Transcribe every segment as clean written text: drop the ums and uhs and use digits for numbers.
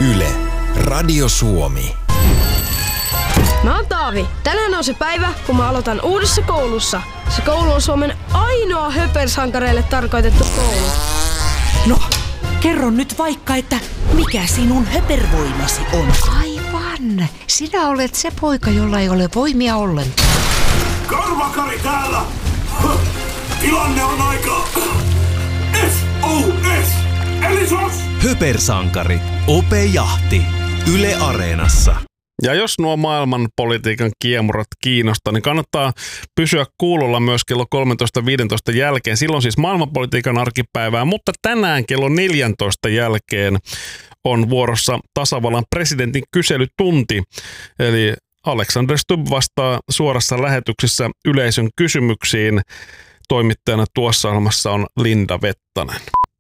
Yle, Radio Suomi. Mä oon Taavi. Tänään on se päivä, kun mä aloitan uudessa koulussa. Se koulu on Suomen ainoa höpersankareille tarkoitettu koulu. No, kerro nyt vaikka, että mikä sinun höpervoimasi on? Aivan. Sinä olet se poika, jolla ei ole voimia ollenkaan. Karvakari täällä! Tilanne on aika... SOS! Eli SOS! Höpersankari. Ope Jahti. Yle Areenassa. Ja jos nuo maailmanpolitiikan kiemurat kiinnostaa, niin kannattaa pysyä kuulolla myös kello 13.15 jälkeen. Silloin siis maailmanpolitiikan arkipäivää, mutta tänään kello 14 jälkeen on vuorossa tasavallan presidentin kyselytunti. Eli Alexander Stubb vastaa suorassa lähetyksessä yleisön kysymyksiin. Toimittajana tuossa ohjelmassa on Linda Vettanen.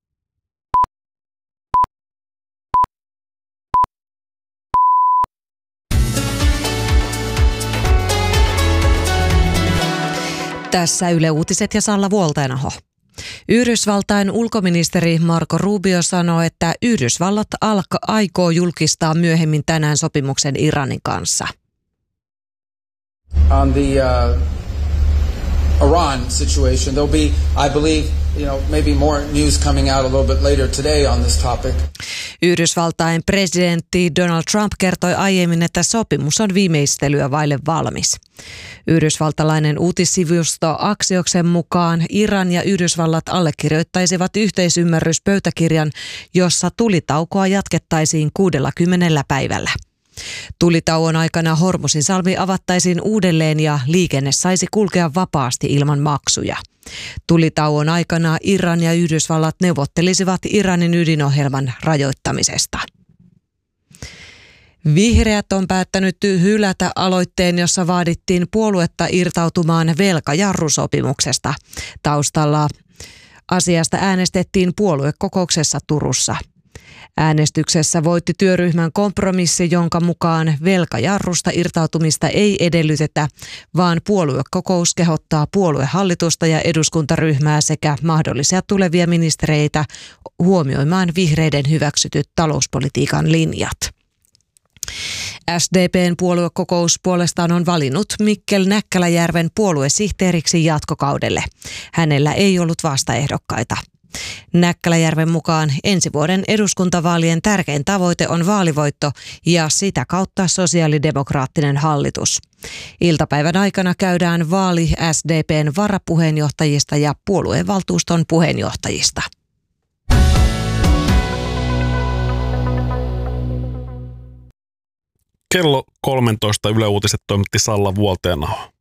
Tässä Yle Uutiset ja Salla Vuoltenaho. Yhdysvaltain ulkoministeri Marco Rubio sanoi, että Yhdysvallat aikoo julkistaa myöhemmin tänään sopimuksen Iranin kanssa. On the Iran situation, there'll be, I believe, maybe more news coming out a little bit later today on this topic. Yhdysvaltain presidentti Donald Trump kertoi aiemmin, että sopimus on viimeistelyä vaille valmis. Yhdysvaltalainen uutissivusto Axioksen mukaan Iran ja Yhdysvallat allekirjoittaisivat yhteisymmärryspöytäkirjan, jossa tulitaukoa jatkettaisiin 60 päivällä. Tulitauon aikana Hormuzinsalmi avattaisiin uudelleen ja liikenne saisi kulkea vapaasti ilman maksuja. Tulitauon aikana Iran ja Yhdysvallat neuvottelisivat Iranin ydinohjelman rajoittamisesta. Vihreät on päättänyt hylätä aloitteen, jossa vaadittiin puoluetta irtautumaan velkajarrusopimuksesta. Taustalla asiasta äänestettiin puoluekokouksessa Turussa. Äänestyksessä voitti työryhmän kompromissi, jonka mukaan velkajarrusta irtautumista ei edellytetä, vaan puoluekokous kehottaa puoluehallitusta ja eduskuntaryhmää sekä mahdollisia tulevia ministereitä huomioimaan vihreiden hyväksytyt talouspolitiikan linjat. SDP:n puoluekokous puolestaan on valinnut Mikkel Näkkäläjärven puoluesihteeriksi jatkokaudelle. Hänellä ei ollut vastaehdokkaita. Näkkäläjärven mukaan ensi vuoden eduskuntavaalien tärkein tavoite on vaalivoitto ja sitä kautta sosiaalidemokraattinen hallitus. Iltapäivän aikana käydään vaali SDP:n varapuheenjohtajista ja puoluevaltuuston puheenjohtajista. Kello 13 Yle Uutiset toimitti Salla Vuoltenaho.